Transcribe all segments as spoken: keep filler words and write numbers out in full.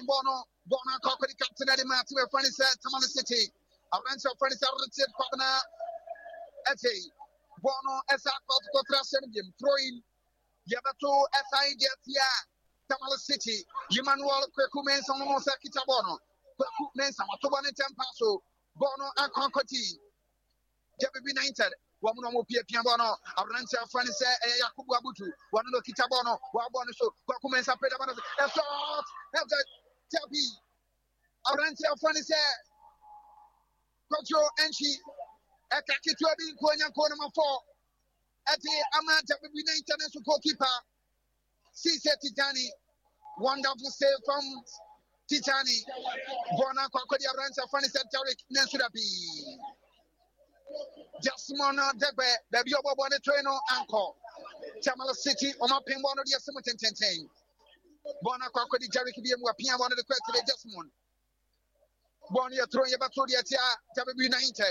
Bono, Bona Cockedy Captain Eddie Matthew, a friend said, Tamale City, a rancher friend is a Richard Pagana, Ete, Bono, Esa Cotra Sendim, throwing Yabato, S I G T A, Tamale City, Emmanuel Quekumen, Samosa Kitabono, Quekumen, Samatoban and Tempaso, Bono and Concoti, Jabi United. Woman will be a piano, a rancher friend said, Yakubu Abutu, one of the Kitabono, Wabono, so Quekumen, a pedabano, a shot, have that Tabi, a rancher friend said, Control and she, a Kakituabi, Konya Corner four, at the Amanta United as a goalkeeper, Cisa Titani, wonderful save from Titani, Bona Kokodia rancher friend said, Tarek Nansurabi. Jasmine Debe, the Biobo Bonnet Trainer, Uncle Tamala City, on my pin one of the Summit ten. Bona Crocody Jerry Kibiam were Pia one of the question Jasmine. Bonia throwing your battle yet, W United.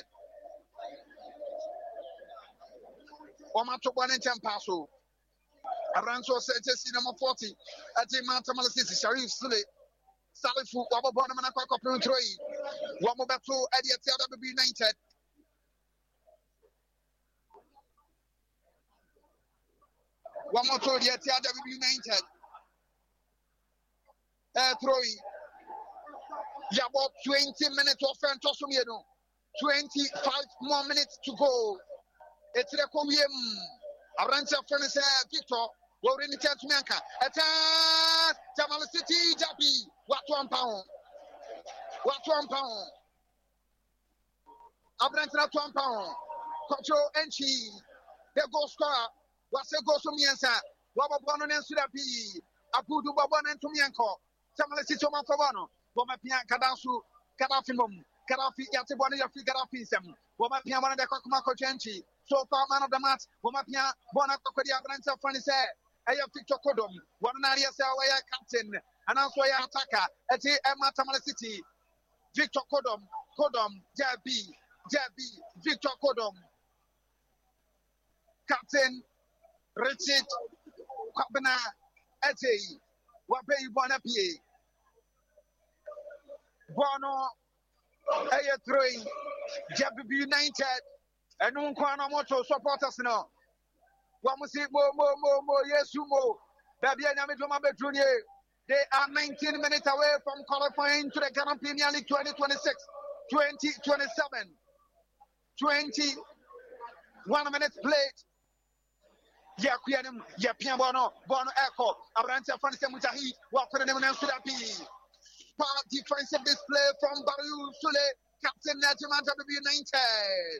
Omato one and ten passo. Aranso said just number forty at the Mount Tamala City, Sharif Sule, Salifu, Wabba Bonamana Cockapun Troy, Wamo Battle at the W United. One more told yet, W United. Uh, Troy. Yeah, about twenty minutes of Fantosumino. twenty-five more minutes to go. It's the Comium. Arancha Furnace Victor. We're in the chance Manka. Attack! Jamal City, Jappy. What one pound? What one pound? Abranta one pound. Control Enchi. The goal scorer. What's a go to Miansa? Wababon and Sudapi. Apudu Babon and Tumianco. Samalasi Toma Favano. Bomapia Kadasu, Kadafimum, Kadafi Yatiboni of Gadafism. Bomapia one of the Cocomaco Genchi. So far, man of the match. Bomapia, Bonacodia Branta Furnace. I have Victor Kodum. One area Sawaya captain. And also a attacker. At the Emma Tamala City. Victor Kodum, Kodum, Jabi, Jabi, Victor Kodum. Captain. Richard Kwabena Ete Wape Bonapi Bono Aya throwing Jabi United and Unkwana Moto supporters now. Wamusi Mo Mo Mo Mo Yesumo Babiana Mitoma Junior. They are nineteen minutes away from qualifying to the Ghana Premier League twenty twenty-six twenty twenty-seven. twenty-one minutes played. Yeah, Kuyanum, yeah, Piabono, Bono Echo, Abranta Francis Mutahi, what for the name of Sudapi. Part defensive display from Baru Sule, Captain Najaman W United.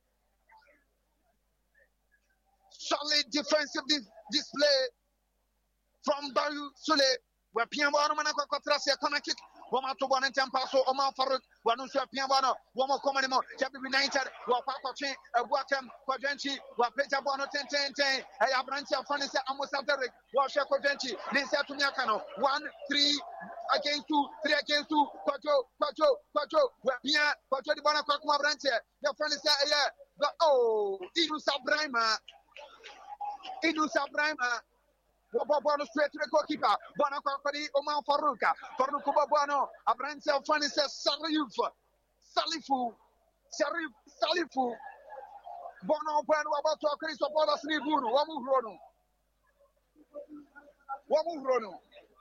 Solid defensive di- display from Baru Sule, where Piabono Manaka Kotrasia Konakik, Womato Bon and Tampaso, Omar Faruk, Wanusha Piabono, Womo Comanimo, W United, Wapako Chin, Watem, Quadrenchi, Wapeta Bono ten ten ten, Abranta Francis Amosa Derek, Washa Quadrenchi, Lisa Tumiakano, one, three, against two, three against two, Quajo, Quajo, Quajo, Wapia, Quajo de Bona Quakma Branche, your friend is there, but oh, Inusa Brima, Inusa Brima. Bono straight to the goalkeeper. Bono Kokodi, Omar Faruka. Faruku Bono. Abranta Francis Salif. Salifu. Sharif Salifu. Bono Bono about to Chris Apollo Sniburu. Wamu Rono. Wamu Rono.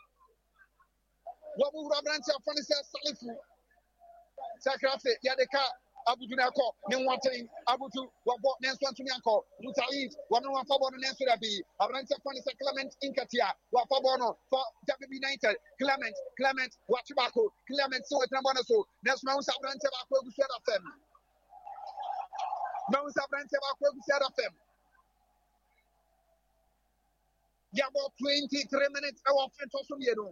Wamu Abranta Francis Salifu. Sakrafe Yadeka. Abudunako, Nenwatering, Abutu, Wabo, Nenswantumianko, Mutaid, Wanu Fabon and Surabi, Abranta Francis Clement Inkatia, Wafabono, for W United, Clement, Clement, Wachibaco, Clement, so at Nambonaso, Nesmau Sabranta Bako, who said of them. Mount Sabranta Bako, who said of them. Yabo twenty-three minutes, our Fantosumiedo.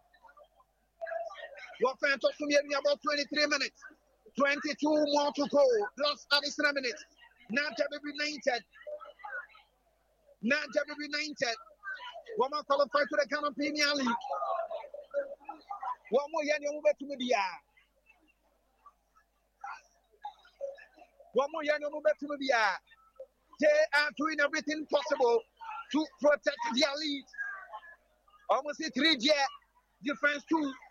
Your Fantosumiedo about twenty-three minutes. twenty-two more to go. Plus additional minutes. Now W United. Now W United. One more qualify to the Ghana Premier League. One more year you move to media. One more year you move to media. They are doing everything possible to protect their lead. Almost a three year defense two.